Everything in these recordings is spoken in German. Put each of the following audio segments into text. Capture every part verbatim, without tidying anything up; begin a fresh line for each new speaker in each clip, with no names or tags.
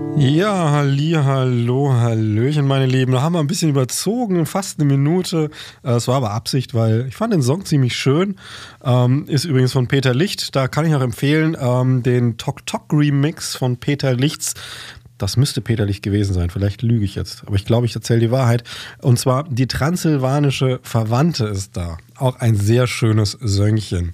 Ja, halli, hallo, hallöchen, meine Lieben. Da haben wir ein bisschen überzogen, fast eine Minute. Es war aber Absicht, weil ich fand den Song ziemlich schön. Ähm, ist übrigens von Peter Licht. Da kann ich auch empfehlen, ähm, den Tok Tok Remix von Peter Lichts. Das müsste Peter Licht gewesen sein. Vielleicht lüge ich jetzt. Aber ich glaube, ich erzähle die Wahrheit. Und zwar, die transsilvanische Verwandte ist da. Auch ein sehr schönes Söngchen.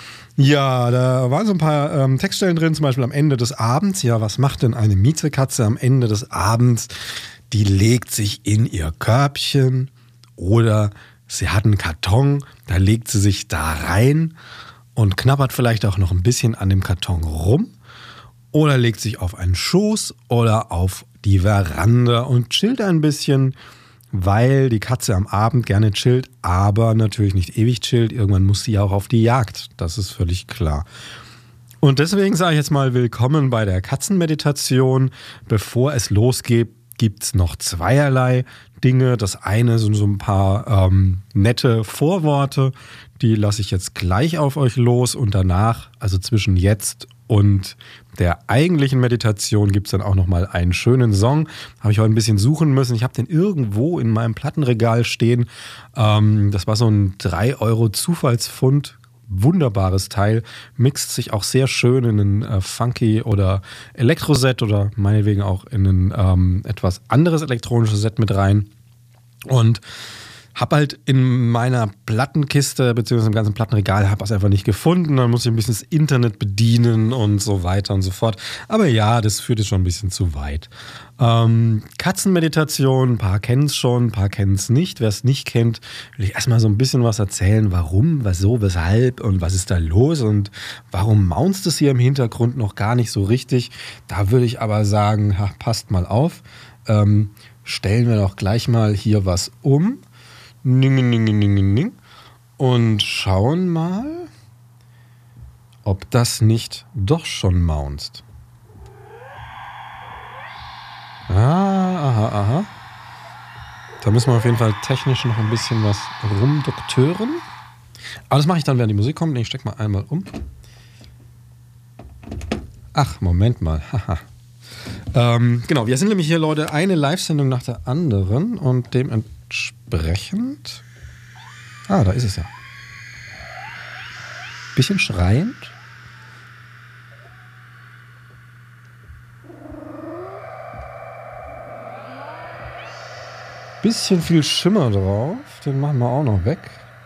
Ja, da waren so ein paar ähm, Textstellen drin, zum Beispiel am Ende des Abends. Ja, was macht denn eine Miezekatze am Ende des Abends? Die legt sich in ihr Körbchen oder sie hat einen Karton, da legt sie sich da rein und knabbert vielleicht auch noch ein bisschen an dem Karton rum oder legt sich auf einen Schoß oder auf die Veranda und chillt ein bisschen, weil die Katze am Abend gerne chillt, aber natürlich nicht ewig chillt. Irgendwann muss sie ja auch auf die Jagd. Das ist völlig klar. Und deswegen sage ich jetzt mal willkommen bei der Katzenmeditation. Bevor es losgeht, gibt es noch zweierlei Dinge. Das eine sind so ein paar ähm, nette Vorworte. Die lasse ich jetzt gleich auf euch los. Und danach, also zwischen jetzt und der eigentlichen Meditation, gibt es dann auch nochmal einen schönen Song. Habe ich heute ein bisschen suchen müssen. Ich habe den irgendwo in meinem Plattenregal stehen. Ähm, das war so ein drei Euro Zufallsfund. Wunderbares Teil. Mixt sich auch sehr schön in einen äh, Funky- oder Elektroset oder meinetwegen auch in ein ähm, etwas anderes elektronisches Set mit rein. Und hab halt in meiner Plattenkiste beziehungsweise im ganzen Plattenregal hab es einfach nicht gefunden. Dann muss ich ein bisschen das Internet bedienen und so weiter und so fort. Aber ja, das führt jetzt schon ein bisschen zu weit. Ähm, Katzenmeditation, ein paar kennen es schon, ein paar kennen es nicht. Wer es nicht kennt, will ich erstmal so ein bisschen was erzählen. Warum, wieso, weshalb und was ist da los und warum maunzt es hier im Hintergrund noch gar nicht so richtig. Da würde ich aber sagen, ha, passt mal auf. Ähm, stellen wir doch gleich mal hier was um. Ning, ning, ning, ning, ning. Und schauen mal, ob das nicht doch schon maunzt. Ah, aha, aha. Da müssen wir auf jeden Fall technisch noch ein bisschen was rumdoktören. Aber das mache ich dann, während die Musik kommt. Ich stecke mal einmal um. Ach, Moment mal. Haha. ähm, genau, wir sind nämlich hier, Leute, eine Live-Sendung nach der anderen und dementsprechend... Ah, da ist es ja. Bisschen schreiend. Bisschen viel Schimmer drauf. Den machen wir auch noch weg.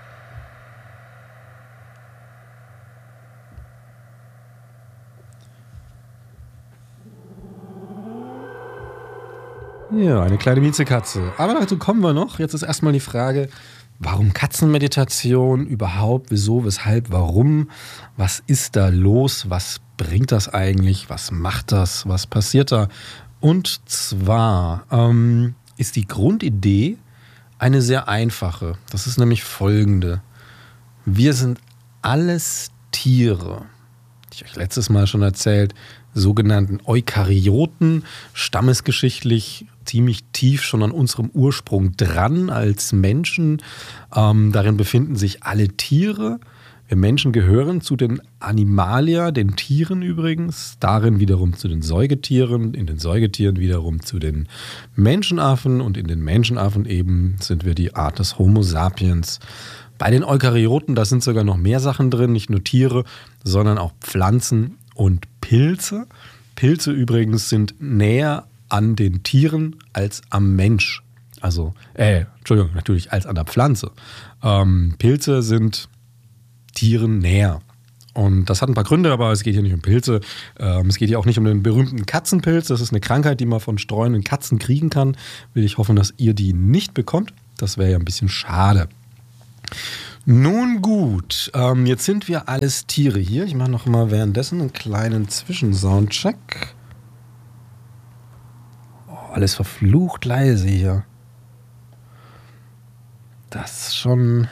Ja, eine kleine Miezekatze. Aber dazu kommen wir noch. Jetzt ist erstmal die Frage, warum Katzenmeditation überhaupt? Wieso, weshalb, warum? Was ist da los? Was bringt das eigentlich? Was macht das? Was passiert da? Und zwar ähm, ist die Grundidee eine sehr einfache. Das ist nämlich folgende. Wir sind alles Tiere. Ich habe euch letztes Mal schon erzählt, sogenannten Eukaryoten, stammesgeschichtlich ziemlich tief schon an unserem Ursprung dran als Menschen. Ähm, darin befinden sich alle Tiere. Wir Menschen gehören zu den Animalia, den Tieren übrigens, darin wiederum zu den Säugetieren, in den Säugetieren wiederum zu den Menschenaffen und in den Menschenaffen eben sind wir die Art des Homo sapiens. Bei den Eukaryoten, da sind sogar noch mehr Sachen drin, nicht nur Tiere, sondern auch Pflanzen und Pilze. Pilze übrigens sind näher an den Tieren als am Mensch. Also, äh, Entschuldigung, natürlich als an der Pflanze. Ähm, Pilze sind Tieren näher. Und das hat ein paar Gründe, aber es geht hier nicht um Pilze. Ähm, es geht hier auch nicht um den berühmten Katzenpilz. Das ist eine Krankheit, die man von streunenden Katzen kriegen kann. Will ich hoffen, dass ihr die nicht bekommt. Das wäre ja ein bisschen schade. Nun gut, ähm, jetzt sind wir alles Tiere hier. Ich mache noch mal währenddessen einen kleinen Zwischensoundcheck. Oh, alles verflucht leise hier. Das ist schon...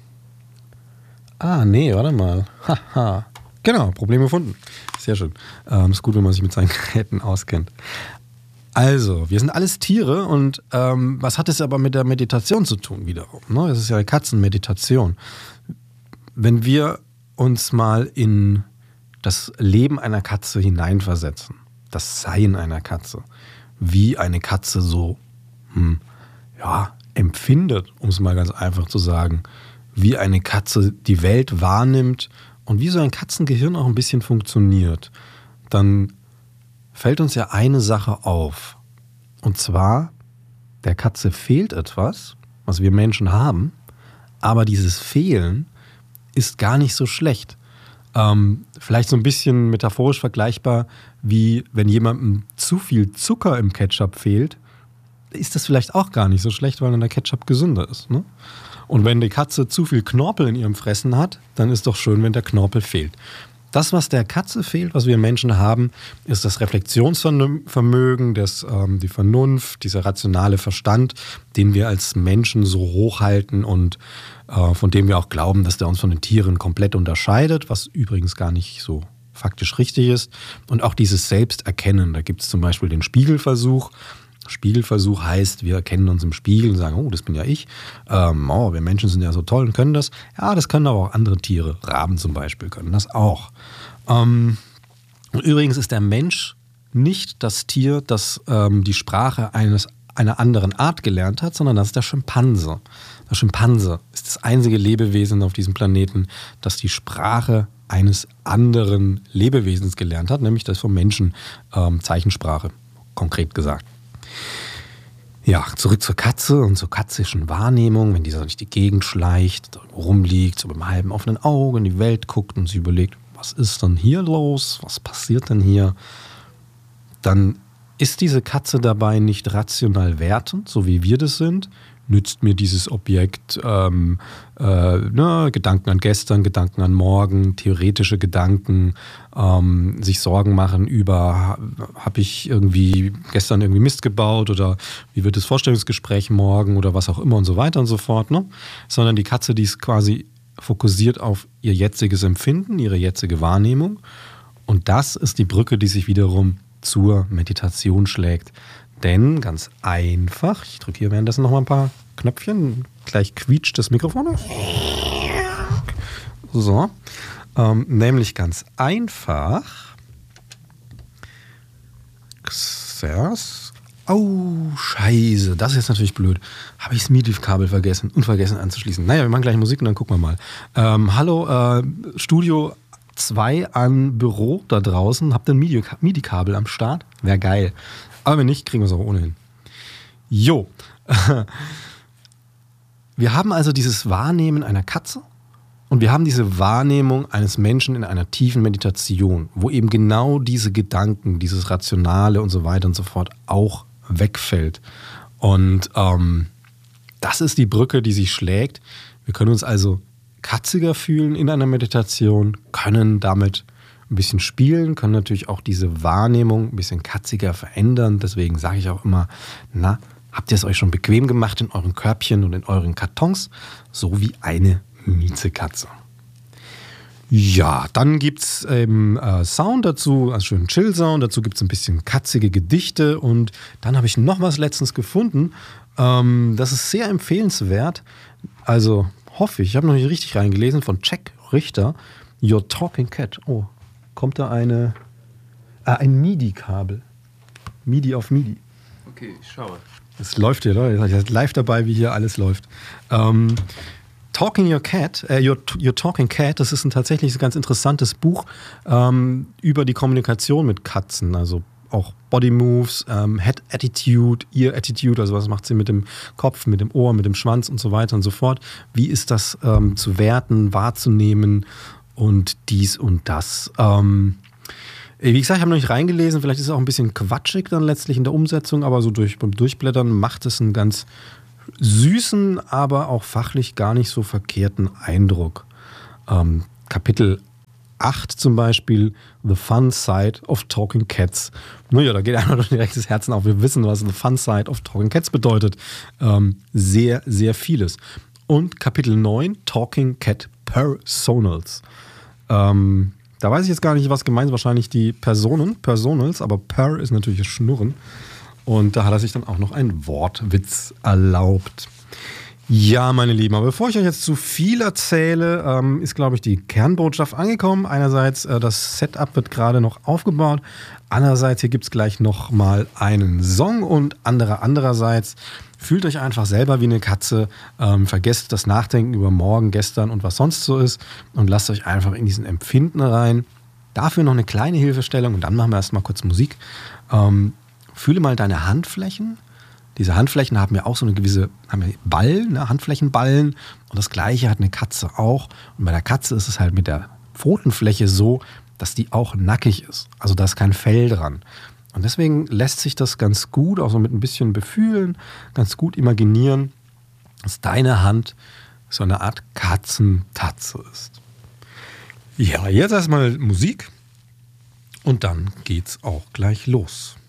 Ah, nee, warte mal. Haha. Genau, Problem gefunden. Sehr schön. Ähm, ist gut, wenn man sich mit seinen Geräten auskennt. Also, wir sind alles Tiere und ähm, was hat es aber mit der Meditation zu tun wiederum? Ne? Das ist ja eine Katzenmeditation. Wenn wir uns mal in das Leben einer Katze hineinversetzen, das Sein einer Katze. Wie eine Katze so hm, ja, empfindet, um es mal ganz einfach zu sagen. Wie eine Katze die Welt wahrnimmt und wie so ein Katzengehirn auch ein bisschen funktioniert. Dann fällt uns ja eine Sache auf. Und zwar, der Katze fehlt etwas, was wir Menschen haben, aber dieses Fehlen ist gar nicht so schlecht. Ähm, vielleicht so ein bisschen metaphorisch vergleichbar, wie wenn jemandem zu viel Zucker im Ketchup fehlt, ist das vielleicht auch gar nicht so schlecht, weil dann der Ketchup gesünder ist. Ne? Und wenn die Katze zu viel Knorpel in ihrem Fressen hat, dann ist doch schön, wenn der Knorpel fehlt. Das, was der Katze fehlt, was wir Menschen haben, ist das Reflexionsvermögen, das, ähm, die Vernunft, dieser rationale Verstand, den wir als Menschen so hochhalten und äh, von dem wir auch glauben, dass der uns von den Tieren komplett unterscheidet, was übrigens gar nicht so faktisch richtig ist. Und auch dieses Selbsterkennen, da gibt es zum Beispiel den Spiegelversuch. Spiegelversuch heißt, wir erkennen uns im Spiegel und sagen, oh, das bin ja ich. Ähm, oh, wir Menschen sind ja so toll und können das. Ja, das können aber auch andere Tiere. Raben zum Beispiel können das auch. Ähm, und übrigens ist der Mensch nicht das Tier, das ähm, die Sprache eines, einer anderen Art gelernt hat, sondern das ist der Schimpanse. Der Schimpanse ist das einzige Lebewesen auf diesem Planeten, das die Sprache eines anderen Lebewesens gelernt hat, nämlich das vom Menschen, ähm, Zeichensprache, konkret gesagt. Ja, zurück zur Katze und zur katzischen Wahrnehmung, wenn dieser durch die Gegend schleicht, rumliegt, so mit einem halben offenen Auge in die Welt guckt und sie überlegt, was ist denn hier los, was passiert denn hier, dann ist diese Katze dabei nicht rational wertend, so wie wir das sind. Nützt mir dieses Objekt ähm, äh, ne, Gedanken an gestern, Gedanken an morgen, theoretische Gedanken, ähm, sich Sorgen machen über, habe ich irgendwie gestern irgendwie Mist gebaut oder wie wird das Vorstellungsgespräch morgen oder was auch immer und so weiter und so fort. Ne? Sondern die Katze, die ist quasi fokussiert auf ihr jetziges Empfinden, ihre jetzige Wahrnehmung. Und das ist die Brücke, die sich wiederum zur Meditation schlägt. Denn ganz einfach, ich drücke hier währenddessen noch mal ein paar Knöpfchen, gleich quietscht das Mikrofon. So, ähm, nämlich ganz einfach. Oh, scheiße, das ist jetzt natürlich blöd. Habe ich das MIDI-Kabel vergessen und vergessen anzuschließen. Naja, wir machen gleich Musik und dann gucken wir mal. Ähm, hallo, äh, Studio zwei am Büro da draußen. Habt ihr ein MIDI-Kabel am Start? Wäre geil. Aber wenn nicht, kriegen wir es auch ohnehin. Jo. Wir haben also dieses Wahrnehmen einer Katze und wir haben diese Wahrnehmung eines Menschen in einer tiefen Meditation, wo eben genau diese Gedanken, dieses Rationale und so weiter und so fort auch wegfällt. Und ähm, das ist die Brücke, die sich schlägt. Wir können uns also katziger fühlen in einer Meditation, können damit ein bisschen spielen, können natürlich auch diese Wahrnehmung ein bisschen katziger verändern. Deswegen sage ich auch immer, na, habt ihr es euch schon bequem gemacht in euren Körbchen und in euren Kartons? So wie eine Miezekatze. Ja, dann gibt es ähm, äh, Sound dazu, also schönen Chill-Sound. Dazu gibt es ein bisschen katzige Gedichte. Und dann habe ich noch was letztens gefunden. Ähm, das ist sehr empfehlenswert. Also hoffe ich, ich habe noch nicht richtig reingelesen, von Jack Richter. Your Talking Cat. Oh, kommt da eine, ah, ein MIDI-Kabel. MIDI auf MIDI.
Okay, ich schaue.
Es läuft hier, Leute. Ihr seid live dabei, wie hier alles läuft. Ähm, Talking Your Cat, äh, Your, Your Talking Cat, das ist ein tatsächlich ein ganz interessantes Buch ähm, über die Kommunikation mit Katzen. Also auch Body Moves, ähm, Head Attitude, Ear Attitude, also was macht sie mit dem Kopf, mit dem Ohr, mit dem Schwanz und so weiter und so fort. Wie ist das ähm, zu werten, wahrzunehmen und dies und das. Ähm, wie gesagt, ich habe noch nicht reingelesen, vielleicht ist es auch ein bisschen quatschig dann letztlich in der Umsetzung, aber so durch, beim Durchblättern macht es einen ganz süßen, aber auch fachlich gar nicht so verkehrten Eindruck. Ähm, Kapitel acht zum Beispiel, The Fun Side of Talking Cats. Naja, da geht einfach direkt das Herzen auf. Wir wissen, was The Fun Side of Talking Cats bedeutet. Ähm, sehr, sehr vieles. Und Kapitel neun, Talking Cat Personals. Ähm, da weiß ich jetzt gar nicht, was gemeint ist. Wahrscheinlich die Personen, Personals, aber Per ist natürlich das Schnurren. Und da hat er sich dann auch noch einen Wortwitz erlaubt. Ja, meine Lieben, aber bevor ich euch jetzt zu viel erzähle, ähm, ist, glaube ich, die Kernbotschaft angekommen. Einerseits, äh, das Setup wird gerade noch aufgebaut. Andererseits, hier gibt es gleich nochmal einen Song und andere andererseits. Fühlt euch einfach selber wie eine Katze, ähm, vergesst das Nachdenken über morgen, gestern und was sonst so ist und lasst euch einfach in diesen Empfinden rein. Dafür noch eine kleine Hilfestellung und dann machen wir erstmal kurz Musik. Ähm, fühle mal deine Handflächen. Diese Handflächen haben ja auch so eine gewisse haben ja Ballen, ne? Handflächenballen und das gleiche hat eine Katze auch. Und bei der Katze ist es halt mit der Pfotenfläche so, dass die auch nackig ist. Also da ist kein Fell dran. Und deswegen lässt sich das ganz gut, auch so mit ein bisschen Befühlen, ganz gut imaginieren, dass deine Hand so eine Art Katzentatze ist. Ja, jetzt erstmal Musik und dann geht's auch gleich los.